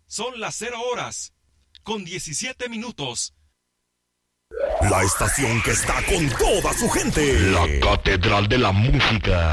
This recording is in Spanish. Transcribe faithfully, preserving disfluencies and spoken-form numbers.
Son las cero horas, con diecisiete minutos. La estación que está con toda su gente. La Catedral de la Música.